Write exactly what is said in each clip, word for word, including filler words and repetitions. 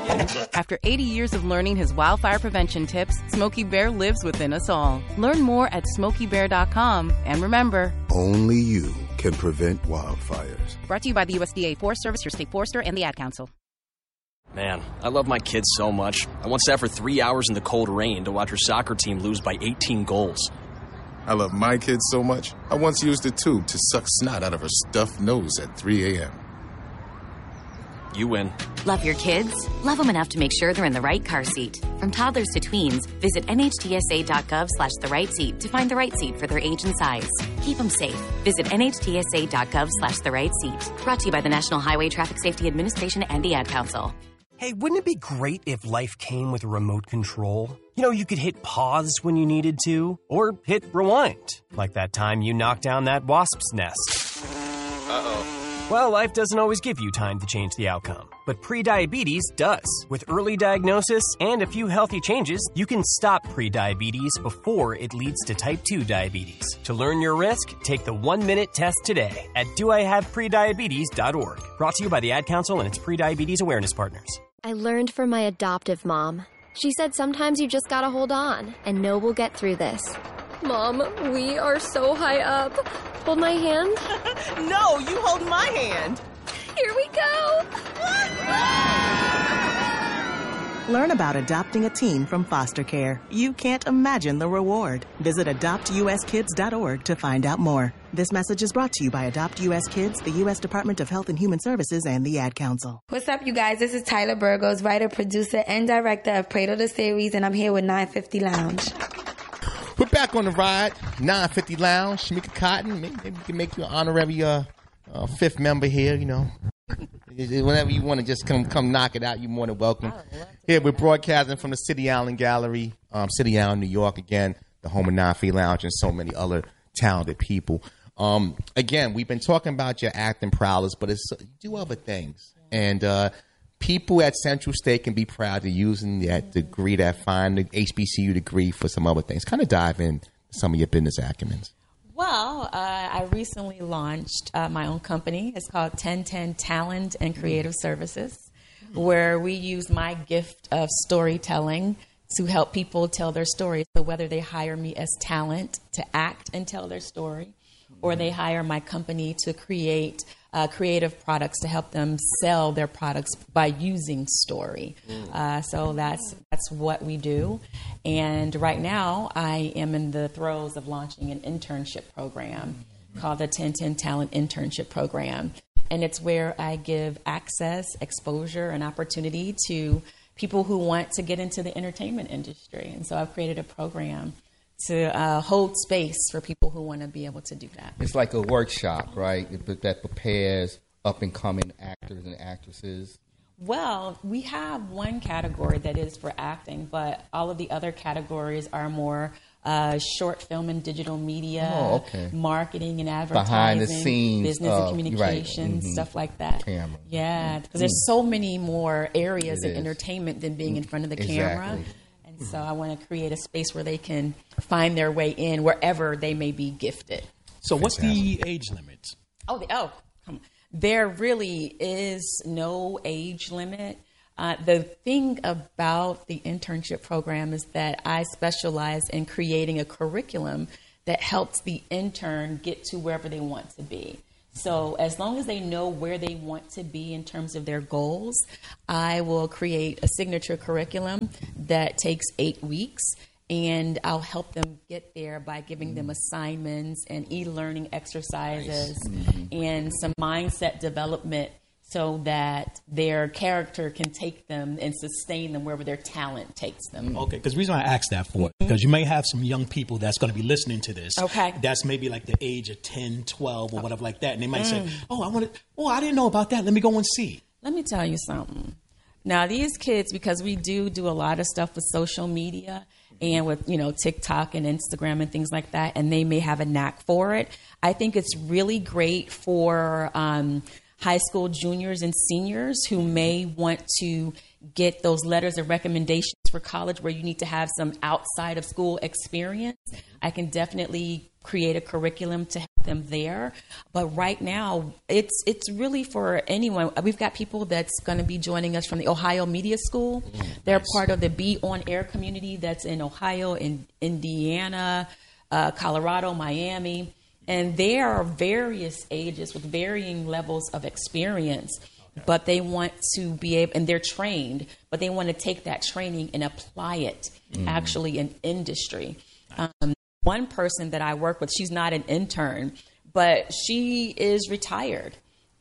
After eighty years of learning his wildfire prevention tips, Smokey Bear lives within us all. Learn more at smokey bear dot com. And remember, only you can prevent wildfires. Brought to you by the U S D A Forest Service, your state forester, and the Ad Council. Man, I love my kids so much. I once sat for three hours in the cold rain to watch her soccer team lose by eighteen goals. I love my kids so much, I once used a tube to suck snot out of her stuffed nose at three a.m. You win. Love your kids? Love them enough to make sure they're in the right car seat. From toddlers to tweens, visit N H T S A dot gov slash the right seat to find the right seat for their age and size. Keep them safe. Visit N H T S A dot gov slash the right seat. Brought to you by the National Highway Traffic Safety Administration and the Ad Council. Hey, wouldn't it be great if life came with a remote control? You know, you could hit pause when you needed to, or hit rewind, like that time you knocked down that wasp's nest. Uh-oh. Well, life doesn't always give you time to change the outcome, but prediabetes does. With early diagnosis and a few healthy changes, you can stop prediabetes before it leads to type two diabetes. To learn your risk, take the one-minute test today at do I have prediabetes dot org. Brought to you by the Ad Council and its prediabetes awareness partners. I learned from my adoptive mom. She said sometimes you just gotta hold on and know we'll get through this. Mom, we are so high up. Hold my hand. No, you hold my hand. Here we go. Learn about adopting a teen from foster care. You can't imagine the reward. Visit adopt U S kids dot org to find out more. This message is brought to you by Adopt U S Kids, the U S Department of Health and Human Services, and the Ad Council. What's up, you guys? This is Tyler Burgos, writer, producer, and director of Pray to the Series, and I'm here with nine fifty Lounge. We're back on the ride, nine fifty Lounge. Shamika Cotton, maybe, maybe we can make you an honorary uh, uh, fifth member here, you know. Whenever you want to just come come knock it out, you're more than welcome. Here, we're broadcasting from the City Island Gallery, um, City Island, New York, again, the home of nine fifty Lounge and so many other talented people. Um, again, we've been talking about your acting prowess, but it's you do other things. And uh, people at Central State can be proud of using that degree, that fine H B C U degree, for some other things. Kind of dive in some of your business acumens. Well, uh, I recently launched uh, my own company. It's called ten ten Talent and Creative Services, where we use my gift of storytelling to help people tell their stories. So whether they hire me as talent to act and tell their story, or they hire my company to create uh, creative products to help them sell their products by using story. Uh, so that's that's what we do. And right now, I am in the throes of launching an internship program called the ten ten Talent Internship Program. And it's where I give access, exposure, and opportunity to people who want to get into the entertainment industry. And so I've created a program to uh, hold space for people who want to be able to do that. It's like a workshop, right, that prepares up-and-coming actors and actresses. Well, we have one category that is for acting, but all of the other categories are more uh, short film and digital media, oh, okay. marketing and advertising, behind the scenes, business uh, and communications, right. mm-hmm. stuff like that. Camera. Yeah, because mm-hmm. there's so many more areas it of is. entertainment than being in front of the exactly. camera. And so I want to create a space where they can find their way in wherever they may be gifted. So what's the age limit? Oh, the, oh, come on. There really is no age limit. Uh, the thing about the internship program is that I specialize in creating a curriculum that helps the intern get to wherever they want to be. So as long as they know where they want to be in terms of their goals, I will create a signature curriculum that takes eight weeks. And I'll help them get there by giving them assignments and e-learning exercises nice. mm-hmm. and some mindset development so that their character can take them and sustain them wherever their talent takes them. Okay, because the reason why I asked that for, because you may have some young people that's going to be listening to this. Okay. That's maybe like the age of ten, twelve or whatever like that. And they might mm. say, oh, I want to, oh, I didn't know about that. Let me go and see. Let me tell you something. Now, these kids, because we do do a lot of stuff with social media and with, you know, TikTok and Instagram and things like that, and they may have a knack for it. I think it's really great for um, high school juniors and seniors who may want to get those letters of recommendations for college where you need to have some outside of school experience, I can definitely create a curriculum to help them there. But right now, it's it's really for anyone. We've got people that's going to be joining us from the Ohio Media School. Mm, They're nice. Part of the Be On Air community that's in Ohio, in Indiana, uh, Colorado, Miami. And they are various ages with varying levels of experience. Okay. But they want to be able, and they're trained, but they want to take that training and apply it mm. actually in industry. Um, one person that I work with, she's not an intern, but she is retired.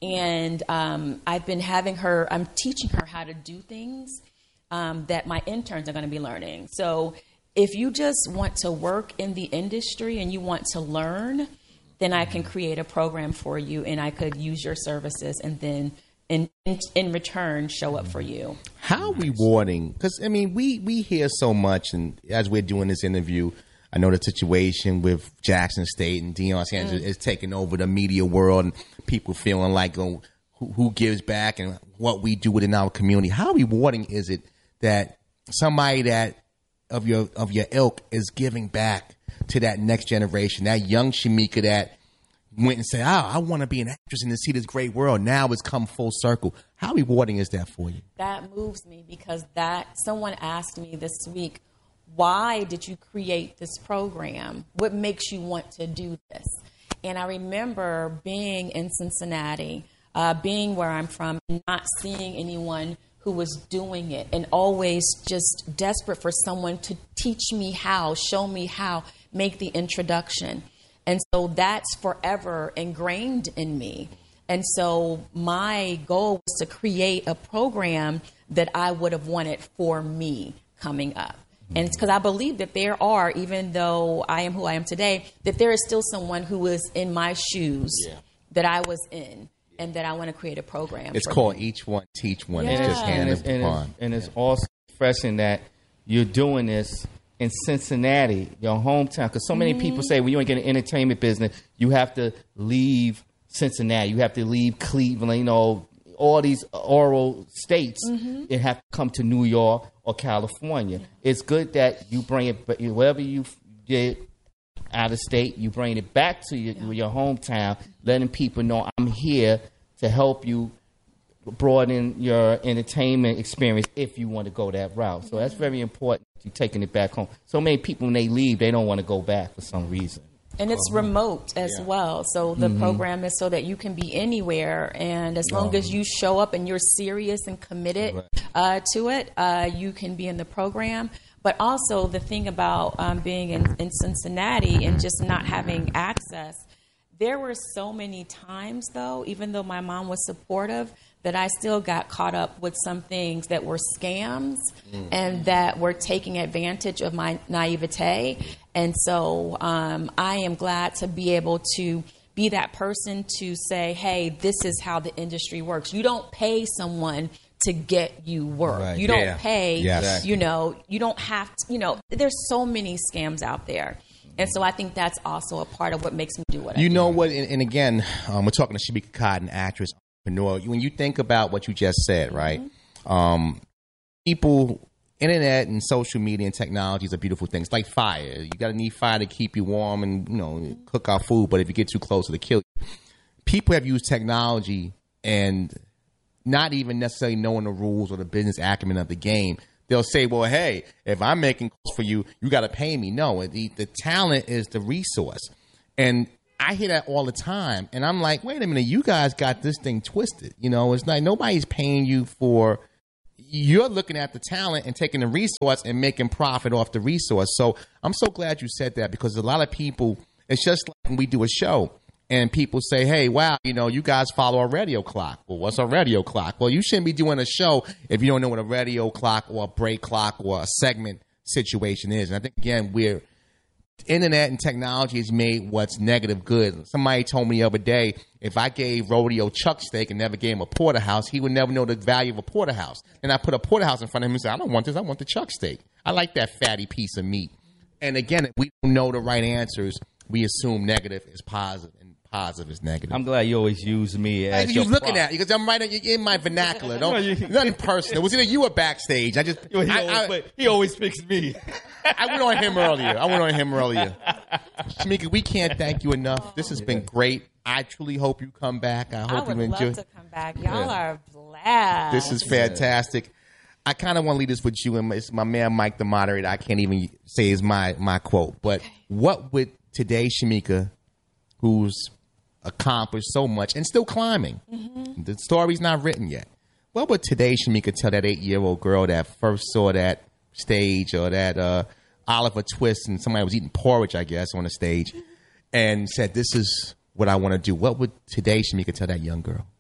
And um, I've been having her, I'm teaching her how to do things um, that my interns are going to be learning. So if you just want to work in the industry and you want to learn, then I can create a program for you and I could use your services and then in in, in return show up for you. How rewarding, because I mean, we, we hear so much, and as we're doing this interview, I know the situation with Jackson State and Deion Sanders mm. is taking over the media world, and people feeling like, oh, who, who gives back and what we do within our community. How rewarding is it that somebody that of your of your ilk is giving back to that next generation, that young Shamika that went and said, oh, I want to be an actress and to see this great world. Now it's come full circle. How rewarding is that for you? That moves me because that someone asked me this week, why did you create this program? What makes you want to do this? And I remember being in Cincinnati, uh, being where I'm from, not seeing anyone who was doing it, and always just desperate for someone to teach me how, show me how, make the introduction. And so that's forever ingrained in me. And so my goal was to create a program that I would have wanted for me coming up. And it's because I believe that there are, even though I am who I am today, that there is still someone who is in my shoes yeah. that I was in, and that I want to create a program. It's for called them. Each One Teach One. Yeah. It's just and it's, and it's, and it's also expressing that you're doing this in Cincinnati, your hometown. Because so many mm-hmm. people say, when you want to get an entertainment business, you have to leave Cincinnati. You have to leave Cleveland, you know, all these oral states mm-hmm. and have to come to New York or California. Yeah. It's good that you bring it, but wherever you did out of state, you bring it back to your, yeah. your hometown, letting people know I'm here to help you broaden your entertainment experience if you want to go that route. So that's very important, you taking it back home. So many people, when they leave, they don't want to go back for some reason. And it's remote as yeah. well. So the mm-hmm. program is so that you can be anywhere. And as long oh. as you show up and you're serious and committed right. uh, to it, uh, you can be in the program. But also the thing about um, being in, in Cincinnati and just not having access, there were so many times, though, even though my mom was supportive, that I still got caught up with some things that were scams mm. and that were taking advantage of my naivete. And so um, I am glad to be able to be that person to say, hey, this is how the industry works. You don't pay someone to get you work. Right. You don't yeah. pay, yes. you know, you don't have to, you know, there's so many scams out there. And so I think that's also a part of what makes me do what I do. You know what, and, and again, um, we're talking to Shamika Cotton, actress, entrepreneur. When you think about what you just said, right, mm-hmm. um, people, internet and social media and technology are beautiful things, like fire. You got to need fire to keep you warm and, you know, cook our food, but if you get too close, it'll kill you. People have used technology and not even necessarily knowing the rules or the business acumen of the game. They'll say, well, hey, if I'm making calls for you, you got to pay me. No, the, the talent is the resource. And I hear that all the time. And I'm like, wait a minute, you guys got this thing twisted. You know, it's like nobody's paying you for, you're looking at the talent and taking the resource and making profit off the resource. So I'm so glad you said that, because a lot of people, it's just like when we do a show. And people say, hey, wow, you know, you guys follow a radio clock. Well, what's a radio clock? Well, you shouldn't be doing a show if you don't know what a radio clock or a break clock or a segment situation is. And I think, again, we're internet and technology has made what's negative good. Somebody told me the other day, if I gave Rodeo chuck steak and never gave him a porterhouse, he would never know the value of a porterhouse. And I put a porterhouse in front of him and said, I don't want this. I want the chuck steak. I like that fatty piece of meat. And again, if we don't know the right answers, we assume negative is positive. And positive as negative. I'm glad you always use me as Like, your you looking prop. at you because I'm right in, in my vernacular. Don't, nothing personal. It was either you or backstage. I just He always, I, I, play- he always picks me. I went on him earlier. I went on him earlier. Shamika, we can't thank you enough. This has been great. I truly hope you come back. I I hope would you enjoy. love to come back. Y'all Yeah. are blessed. This is fantastic. I kind of want to leave this with you, and it's my man Mike, the moderator. I can't even say is my my quote, but what would today Shamika, who's accomplished so much and still climbing, Mm-hmm. the story's not written yet. What would today Shamika tell that eight-year-old girl that first saw that stage or that uh, Oliver Twist and somebody was eating porridge, I guess, on the stage, and said, "This is what I want to do"? What would today Shamika tell that young girl?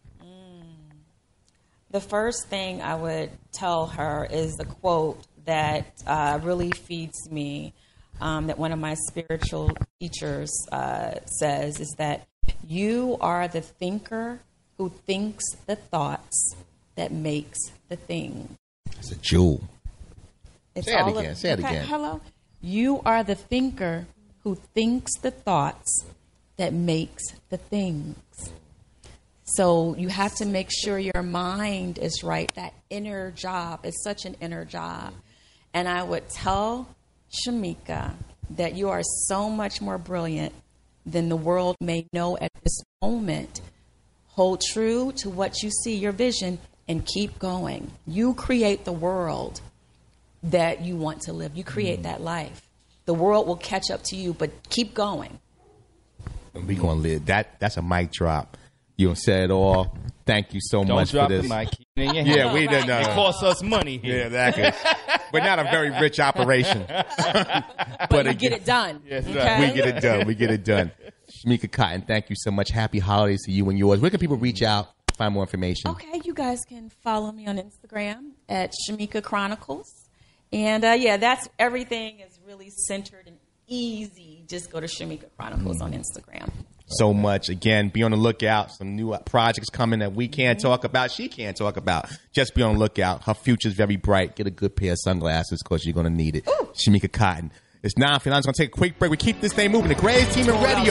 The first thing I would tell her is the quote that uh, really feeds me, um, that one of my spiritual teachers uh, says, is that you are the thinker who thinks the thoughts that makes the thing. It's a jewel. It's Say it all again. Of, Say it okay, again. Hello. You are the thinker who thinks the thoughts that makes the things. So you have to make sure your mind is right. That inner job is such an inner job. And I would tell Shamika that you are so much more brilliant than the world may know at this moment. Hold true to what you see, your vision, and keep going. You create the world that you want to live. You create Mm. that life. The world will catch up to you, but keep going. And we gonna live. That that's a mic drop. You have said it all. Thank you so Don't much drop for this. the mic. In your Yeah, hand. we didn't know. It costs us money here. Yeah, exactly. We're not a very rich operation. But, But you again- get it done. Yes, okay? We get it done. We get it done. Shamika Cotton, thank you so much. Happy holidays to you and yours. Where can people reach out, find more information? Okay, you guys can follow me on Instagram at Shamika Chronicles. And uh, yeah, that's everything is really centered and easy. Just go to Shamika Chronicles on Instagram. So much. Again, be on the lookout. Some new projects coming that we can't talk about. She can't talk about. Just be on the lookout. Her future's very bright. Get a good pair of sunglasses because you're going to need it. Shamika Cotton. It's nine fifty-nine. I'm going to take a quick break. We keep this thing moving. The greatest team in radio.